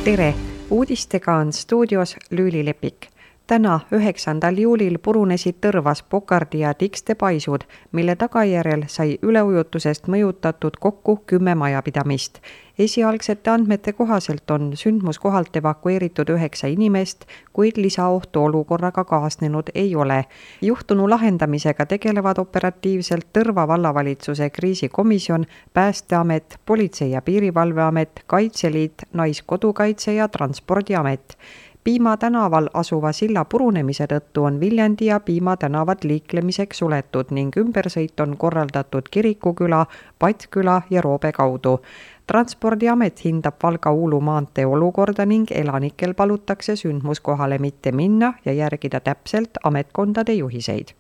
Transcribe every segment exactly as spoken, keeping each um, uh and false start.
tere! Uudistega on stuudios Lüüli Lepik. Täna, üheksandal juulil purunesid Tõrvas Pokardi ja Tikste paisud, mille tagajärjel sai üleujutusest mõjutatud kokku kümme majapidamist. Esialgsete andmete kohaselt on sündmuskohalt evakueeritud üheksa inimest, kuid lisaohtu olukorraga kaasnenud ei ole. Juhtunu lahendamisega tegelevad operatiivselt Tõrva vallavalitsuse kriisikomisjon, Päästeamet, Politsei- ja Piirivalveamet, Kaitseliit, Naiskodukaitse ja Transpordiamet. Piima tänaval asuva silla purunemise tõttu on Viljandi ja Piima tänavad liiklemiseks suletud ning ümbersõit on korraldatud Kirikuküla, Patküla ja Roobe kaudu. Transpordiamet hindab Valga-Uulu maantee olukorda ning elanikel palutakse sündmuskohale mitte minna ja järgida täpselt ametkondade juhiseid.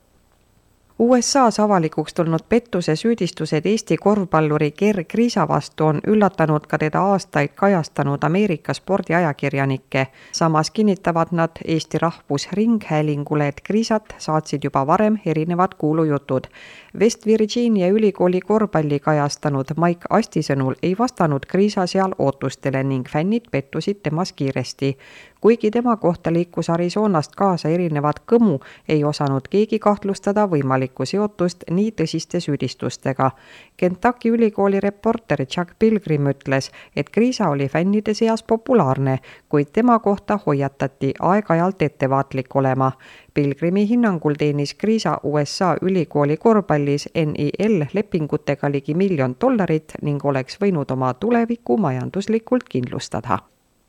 U S A-s avalikuks tulnud pettuse süüdistused Eesti korvpalluri Gerg Riisa vastu on üllatanud ka teda aastaid kajastanud Ameerika spordiajakirjanikke. Samas kinnitavad nad Eesti Rahvusringhäälingule, et Riisat saatsid juba varem erinevad kuulujutud. West Virginia ülikooli korvpalli kajastanud Mike Asti sõnul ei vastanud Riisa seal ootustele ning fännid pettusid temas kiiresti. Kuigi tema kohta liikus Arizonast kaasa erinevad kõmu, ei osanud keegi kahtlustada võimalikku seotust nii tõsiste süüdistustega. Kentucky ülikooli reporter Chuck Pilgrim ütles, et Riisa oli fännide seas populaarne, kuid tema kohta hoiatati aeg-ajalt ettevaatlik olema. Pilgrimi hinnangul teenis Riisa U S A ülikooli korvpallis N I L lepingutega ligi miljon dollarit ning oleks võinud oma tuleviku majanduslikult kindlustada.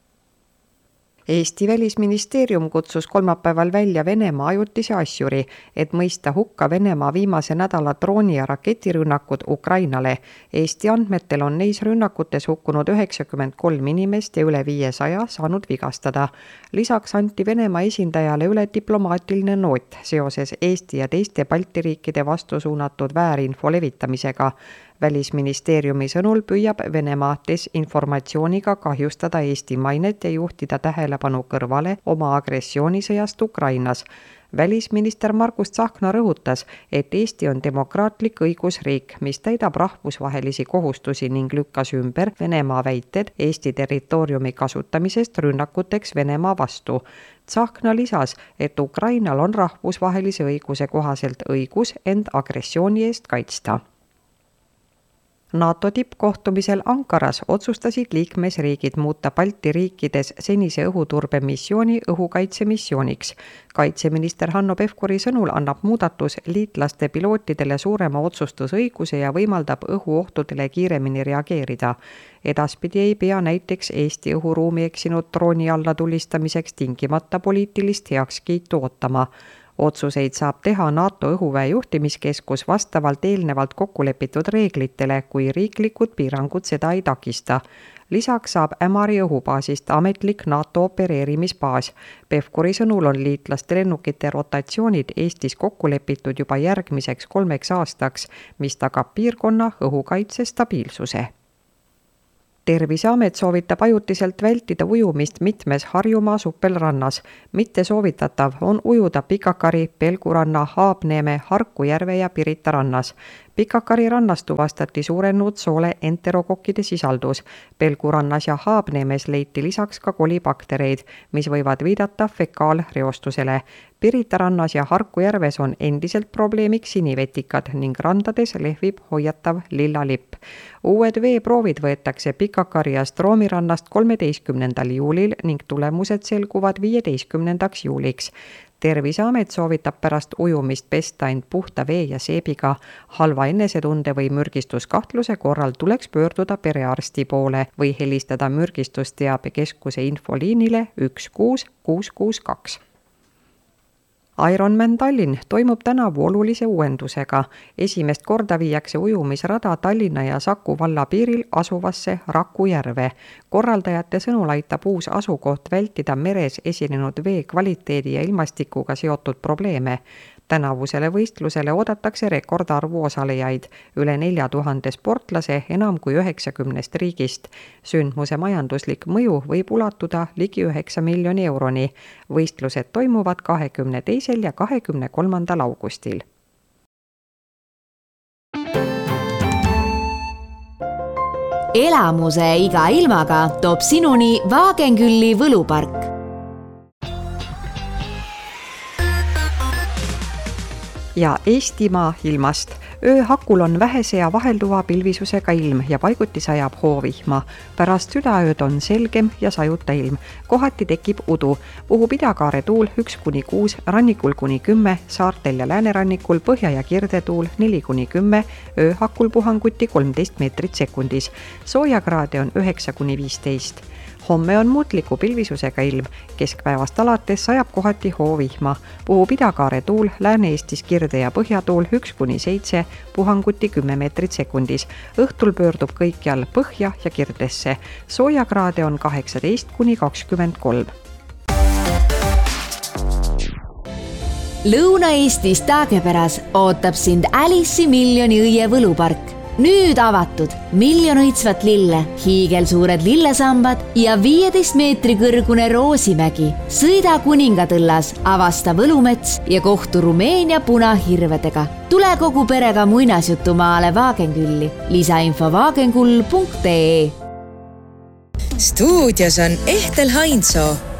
Eesti välisministeerium kutsus kolmapäeval välja Venemaa ajutise asjuri, et mõista hukka Venemaa viimase nädala drooni- ja raketirünnakud Ukrainale. Eesti andmetel on neis rünnakutes hukkunud üheksakümmend kolm inimest ja üle viiesaja saanud vigastada. Lisaks anti Venemaa esindajale üle diplomaatiline noot seoses Eesti ja teiste Balti riikide vastu suunatud väärinfo levitamisega. Välisministeeriumi sõnul püüab Venemaa desinformatsiooniga kahjustada Eesti mainet ja juhtida tähelepanu kõrvale oma agressioonisõjast Ukrainas. Välisminister Margus Tsahkna rõhutas, et Eesti on demokraatlik õigusriik, mis täidab rahvusvahelisi kohustusi ning lükkas ümber Venemaa väited Eesti territooriumi kasutamisest rünnakuteks Venemaa vastu. Tsahkna lisas, et Ukrainal on rahvusvahelise õiguse kohaselt õigus end agressiooni eest kaitsta. NATO tippkohtumisel Ankaras otsustasid liikmesriigid muuta Balti riikides senise õhuturbemissiooni õhukaitsemissiooniks. Kaitseminister Hanno Pevkuri sõnul annab muudatus liitlaste pilootidele suurema otsustusõiguse ja võimaldab õhuohtudele kiiremini reageerida. Edaspidi ei pea näiteks Eesti õhuruumi eksinud drooni alla tulistamiseks tingimata poliitilist heakskiitu ootama. Otsuseid saab teha NATO õhuväe juhtimiskeskus vastavalt eelnevalt kokkulepitud reeglitele, kui riiklikud piirangud seda ei takista. Lisaks saab Ämari õhubaasist ametlik NATO opereerimisbaas. Pevkuri sõnul on liitlaste lennukite rotatsioonid Eestis kokkulepitud juba järgmiseks kolmeks aastaks, mis tagab piirkonna õhukaitse stabiilsuse. Terviseamet soovitab ajutiselt vältida ujumist mitmes Harjumaa suppelrannas. Mitte soovitatav on ujuda Pikakari, Pelguranna, Haabneeme, Harkujärve ja Pirita rannas. Pikakari rannas tuvastati suurenud soole enterokokkide sisaldus. Pelgurannas ja Haabneemes leiti lisaks ka kolibaktereid, mis võivad viidata fekaalreostusele. Pirita rannas ja Harkujärves on endiselt probleemiks sinivetikad ning randades lehvib hoiatav lilla lipp. Uued veeproovid võetakse Pikakari ja Stroomi rannast kolmeteistkümnendal juulil ning tulemused selguvad viieteistkümnendaks juuliks. Terviseamet soovitab pärast ujumist pesta end puhta vee ja seebiga. Halva enesetunde või mürgistuskahtluse korral tuleks pöörduda perearsti poole või helistada mürgistusteabekeskuse infoliinile üks kuus kuus kuus kaks. Ironman Tallinn toimub tänavu olulise uuendusega. Esimest korda viiakse ujumisrada Tallinna ja Saku valla piiril asuvasse Rakujärve. Korraldajate sõnul aitab uus asukoht vältida meres esinenud vee kvaliteedi ja ilmastikuga seotud probleeme. Tänavusele võistlusele oodatakse rekordarvu osalejaid, üle nelja tuhande sportlase enam kui üheksakümnest riigist. Sündmuse majanduslik mõju võib ulatuda ligi üheksa miljoni euroni. Võistlused toimuvad kahekümne teisel ja kahekümne kolmandal augustil. elamuse iga ilmaga toob sinuni Wagenkülli võlupark. Ja Eestimaa ilmast. Ööhakul on vähese ja vahelduva pilvisusega ilm ja paiguti sajab hoovihma. Pärast südaööd on selgem ja sajuta ilm. Kohati tekib udu. Puhub idakaare tuul üks kuni kuus, rannikul kuni kümme, saartel ja läänerannikul põhja- ja kirdetuul neli kuni kümme, ööhakul puhanguti kolmteist meetrit sekundis. Soojakraade on üheksa kuni viisteist. Homme on muutliku pilvisusega ilm. Keskpäevast alates sajab kohati hoovihma. Puhub idakaare tuul, Lääne-Eestis kirde- ja põhjatuul üks kuni seitse, puhanguti kümme meetrit sekundis. Õhtul pöördub kõikjal põhja ja kirdesse. Soojakraade on kaheksateist kuni kakskümmend kolm. Lõuna-Eestis Taagepäras ootab sind Alice'i miljoni õie võlupark. Nüüd avatud miljon õitsvat lille, hiigelsuured lillesambad ja viieteist meetri kõrgune Roosimägi. Sõida Kuningatõllas, avasta võlumets ja kohtu Rumeenia punahirvedega. Tule kogu perega muinasjutumaale Wagenkülli. Lisainfo wagenkull punkt ee. Stuudios on Ehtel Hainsoo.